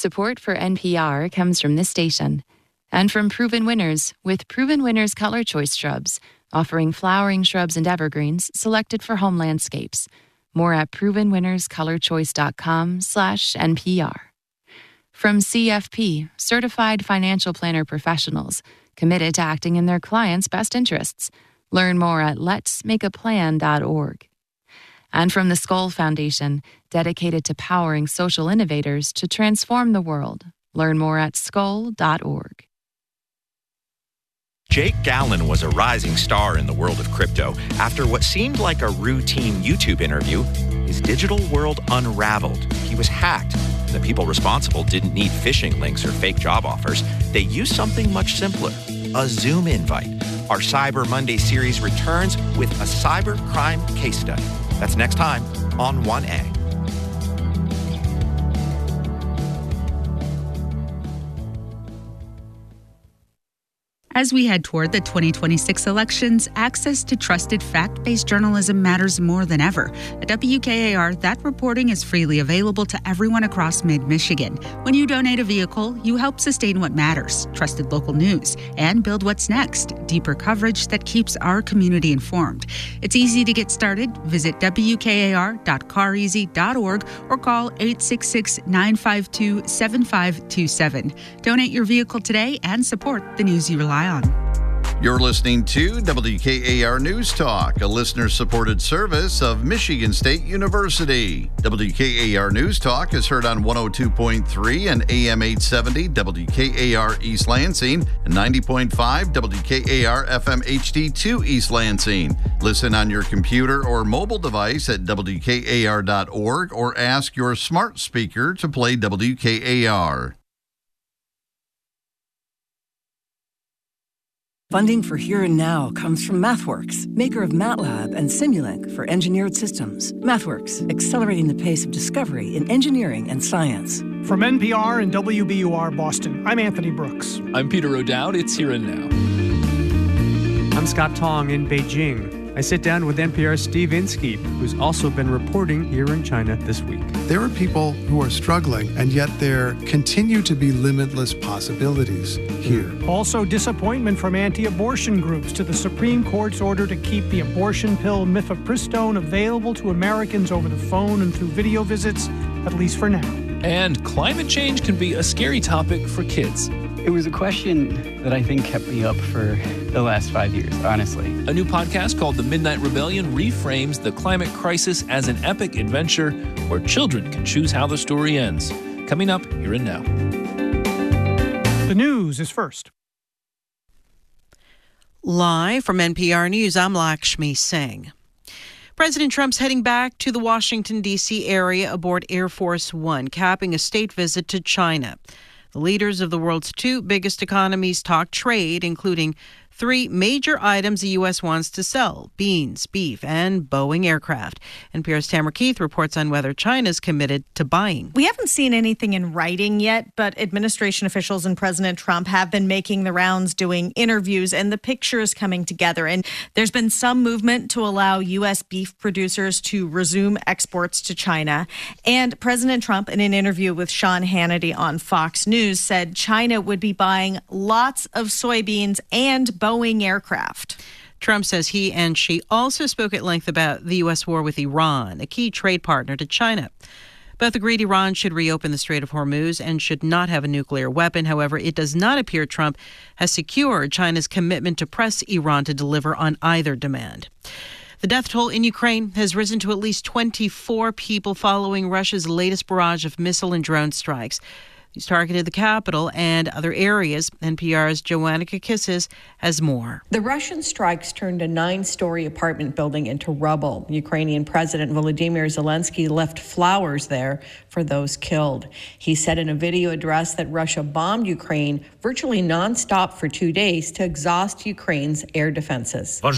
Support for NPR comes from this station and from Proven Winners with Proven Winners Color Choice Shrubs, offering flowering shrubs and evergreens selected for home landscapes. More at provenwinnerscolorchoice.com/NPR. From CFP, Certified Financial Planner Professionals, committed to acting in their clients' best interests. Learn more at letsmakeaplan.org. And from the Skoll Foundation, dedicated to powering social innovators to transform the world. Learn more at skoll.org. Jake Gallen was a rising star in the world of crypto. After what seemed like a routine YouTube interview, his digital world unraveled. He was hacked. The people responsible didn't need phishing links or fake job offers. They used something much simpler, a Zoom invite. Our Cyber Monday series returns with a cyber crime case study. That's next time on 1A. As we head toward the 2026 elections, access to trusted fact-based journalism matters more than ever. At WKAR, that reporting is freely available to everyone across mid-Michigan. When you donate a vehicle, you help sustain what matters, trusted local news, and build what's next, deeper coverage that keeps our community informed. It's easy to get started. Visit wkar.careasy.org or call 866-952-7527. Donate your vehicle today and support the news you rely on. You're listening to WKAR News Talk, a listener-supported service of Michigan State University. WKAR News Talk is heard on 102.3 and AM 870 WKAR East Lansing and 90.5 WKAR FM HD2 East Lansing. Listen on your computer or mobile device at WKAR.org or ask your smart speaker to play WKAR. Funding for Here and Now comes from MathWorks, maker of MATLAB and Simulink for engineered systems. MathWorks, accelerating the pace of discovery in engineering and science. From NPR and WBUR Boston, I'm Anthony Brooks. I'm Peter O'Dowd. It's Here and Now. I'm Scott Tong in Beijing. I sit down with NPR's Steve Inskeep, who's also been reporting here in China this week. There are people who are struggling, and yet there continue to be limitless possibilities here. Also, disappointment from anti-abortion groups to the Supreme Court's order to keep the abortion pill mifepristone available to Americans over the phone and through video visits, at least for now. And climate change can be a scary topic for kids. It was a question that I think kept me up for the last 5 years, honestly. A new podcast called The Midnight Rebellion reframes the climate crisis as an epic adventure where children can choose how the story ends. Coming up Here and Now. The news is first. Live from NPR News, I'm Lakshmi Singh. President Trump's heading back to the Washington, D.C. area aboard Air Force One, capping a state visit to China. The leaders of the world's two biggest economies talk trade, including three major items the U.S. wants to sell: beans, beef, and Boeing aircraft. NPR's Tamara Keith reports on whether China's committed to buying. We haven't seen anything in writing yet, but administration officials and President Trump have been making the rounds, doing interviews, and the picture is coming together. And there's been some movement to allow U.S. beef producers to resume exports to China. And President Trump, in an interview with Sean Hannity on Fox News, said China would be buying lots of soybeans and Boeing aircraft. Trump says he and Xi also spoke at length about the U.S. war with Iran, a key trade partner to China. Both agreed Iran should reopen the Strait of Hormuz and should not have a nuclear weapon. However, it does not appear Trump has secured China's commitment to press Iran to deliver on either demand. The death toll in Ukraine has risen to at least 24 people following Russia's latest barrage of missile and drone strikes. He's targeted the capital and other areas. NPR's Joanna Kakissis has more. The Russian strikes turned a 9-story apartment building into rubble. Ukrainian President Volodymyr Zelensky left flowers there for those killed. He said in a video address that Russia bombed Ukraine virtually nonstop for 2 days to exhaust Ukraine's air defenses. We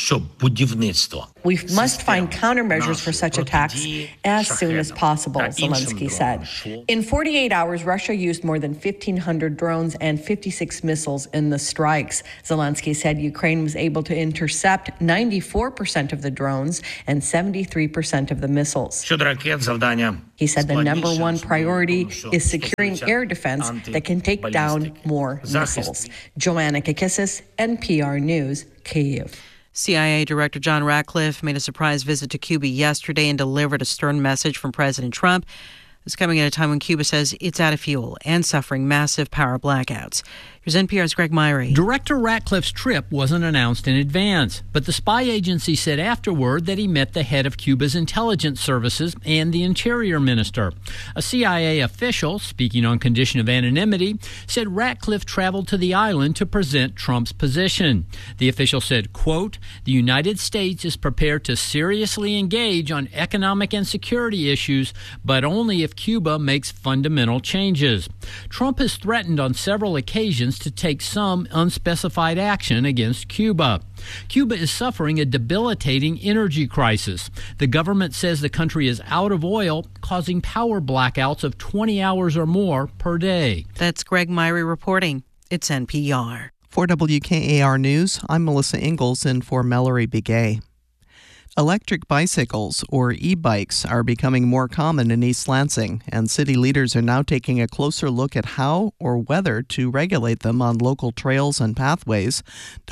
must find countermeasures for such attacks as soon as possible, Zelensky said. In 48 hours, Russia Russia used more than 1,500 drones and 56 missiles in the strikes. Zelensky said Ukraine was able to intercept 94% of the drones and 73% of the missiles. He said the number one priority is securing air defense that can take down more missiles. Joanna Kakissis, NPR News, Kyiv. CIA Director John Ratcliffe made a surprise visit to Cuba yesterday and delivered a stern message from President Trump. It's coming at a time when Cuba says it's out of fuel and suffering massive power blackouts. Here's NPR's Greg Myrie. Director Ratcliffe's trip wasn't announced in advance, but the spy agency said afterward that he met the head of Cuba's intelligence services and the interior minister. A CIA official, speaking on condition of anonymity, said Ratcliffe traveled to the island to present Trump's position. The official said, quote, "The United States is prepared to seriously engage on economic and security issues, but only if Cuba makes fundamental changes." Trump has threatened on several occasions to take some unspecified action against Cuba. Cuba is suffering a debilitating energy crisis. The government says the country is out of oil, causing power blackouts of 20 hours or more per day. That's Greg Myrie reporting. It's NPR. For WKAR News, I'm Melissa Ingalls in for Mallory Begay. Electric bicycles, or e-bikes, are becoming more common in East Lansing, and city leaders are now taking a closer look at how or whether to regulate them on local trails and pathways.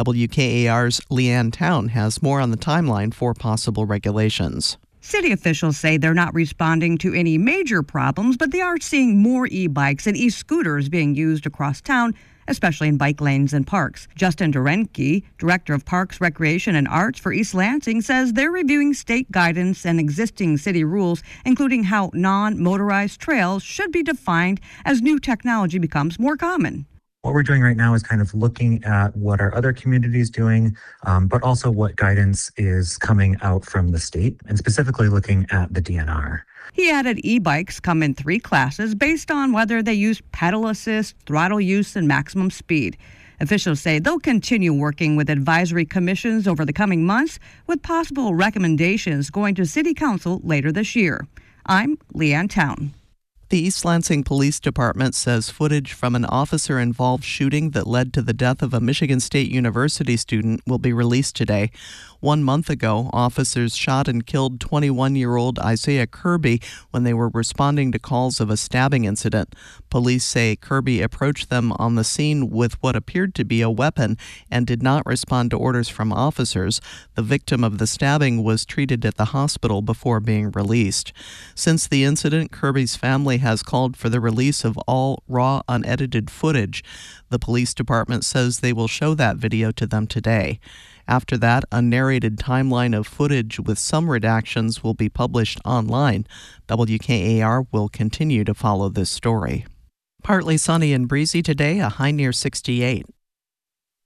WKAR's Leanne Town has more on the timeline for possible regulations. City officials say they're not responding to any major problems, but they are seeing more e-bikes and e-scooters being used across town, especially in bike lanes and parks. Justin Durenke, Director of Parks, Recreation, and Arts for East Lansing, says they're reviewing state guidance and existing city rules, including how non-motorized trails should be defined as new technology becomes more common. What we're doing right now is kind of looking at what are other communities doing, but also what guidance is coming out from the state, and specifically looking at the DNR. He added e-bikes come in 3 classes based on whether they use pedal assist, throttle use, and maximum speed. Officials say they'll continue working with advisory commissions over the coming months, with possible recommendations going to City Council later this year. I'm Leanne Town. The East Lansing Police Department says footage from an officer-involved shooting that led to the death of a Michigan State University student will be released today. 1 month ago, officers shot and killed 21-year-old Isaiah Kirby when they were responding to calls of a stabbing incident. Police say Kirby approached them on the scene with what appeared to be a weapon and did not respond to orders from officers. The victim of the stabbing was treated at the hospital before being released. Since the incident, Kirby's family has called for the release of all raw, unedited footage. The police department says they will show that video to them today. After that, a narrated timeline of footage with some redactions will be published online. WKAR will continue to follow this story. Partly sunny and breezy today, a high near 68.